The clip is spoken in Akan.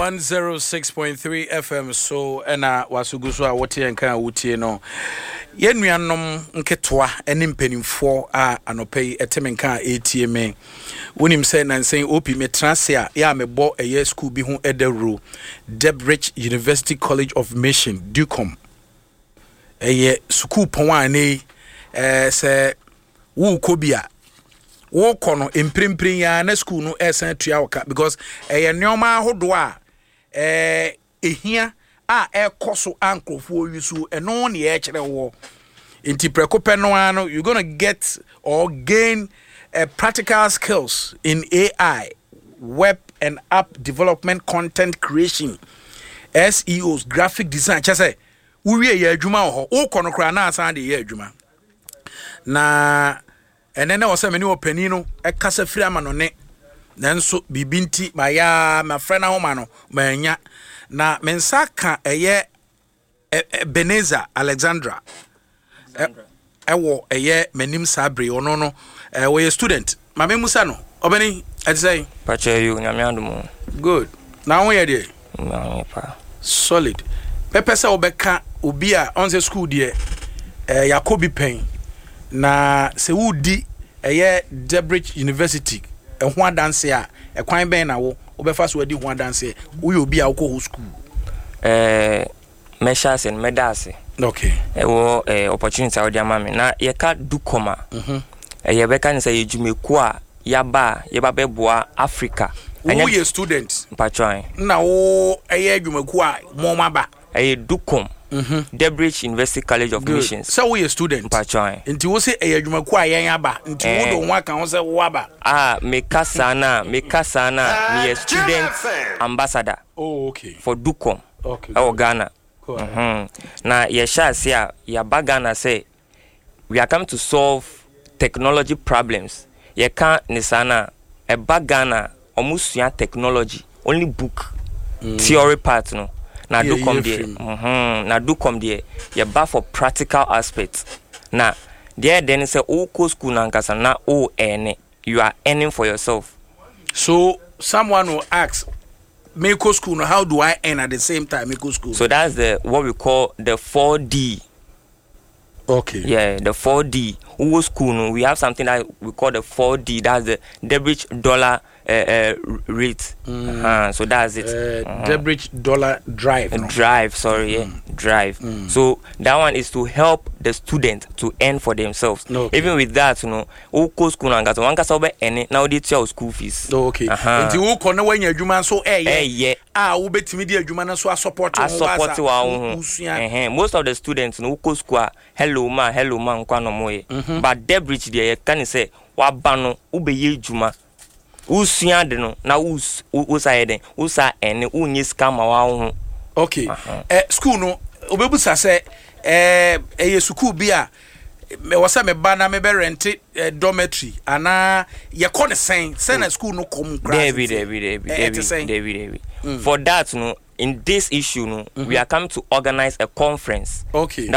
106.3 FM so ena wasuguso a wote nka wotie no yenuanom nketoa ene mpanimfo a anopei etemenka ATM wonim se nansen opi metrase a ya mebo eye school bi ho edero Debridge University College of Mission DUCOM eye school pon ane se wo kobia wo kono imprimprin ya na school no esan tua waka because eye nneoma ahodo a ehia a ekoso ankrofo yusu eno ne ye kire wo inti prekope no ano you're going to get or gain practical skills in AI, web and app development, content creation, SEOs, graphic design. Chase we ye adwuma ho wo kono kra na asan de ye adwuma na ene na wo se meni opani no ekasa firi ama no ne nanso bibinti maya ma frena ho ma no manya na mensaka eye Beneza Alexandra ewo eye menim sabre ono no we student mame musa no obeni say pache you nyamiandumo good na wo ye de pa solid pepesa obeka obi a onse school de Yakobi pen na se wudi eye Debridge University ho adanse a ekwan ben na wo obefa so adi ho adanse wo ye obi a wo ko school measures and medals. Okay. Ewo opportunity awdi amame na ye ka dukoma. Ye be kan say yejumeku a yaba beboa Africa. Who ye students? Patron. Na wo eye adwumaku a mo maba. Dukom. Debridge University College of Missions. So we a student. Patron. Nti wo say eye adwumaku a yen aba. Nti wo do nwa kan wo say wo aba. Mekasana me a student ambassador. Oh, okay. For Dukom. Okay. Ghana. Now, your Ghana say we are coming to solve technology problems. You can't nisana a Ghana almost technology only book theory part no. Now do come there. Now do come there. You bar for practical aspects. Now there then say oh school nankasa na oh you are earning for yourself. So someone will ask. Meko school, how do I earn at the same time? Meko school. So that's what we call the 4D. Okay. Yeah, the 4D. Ugo school, we have something that we call the 4D. That's the Debridge dollar rate. So that's it. Debridge dollar drive. Drive, sorry, drive. So that one is to help the student to earn for themselves. Okay. Even with that, uko school nanga one kasa obe ene now they tell school fees. Okay. Nti uko na wanya adwuma so yeah. Wo betimi di adwuma na so support most of the students uko school hello ma nkwa no moye. But Debridge there can say wa bano ube ye adwuma. Usua de no na usa eden usa ene unye scam wa. Okay. School no obebusa say school bi a me wasa me ba na me be rent dormitory ana ye ko ne sen na school no kom class. David. For that in this issue we are coming to organize a conference. Okay.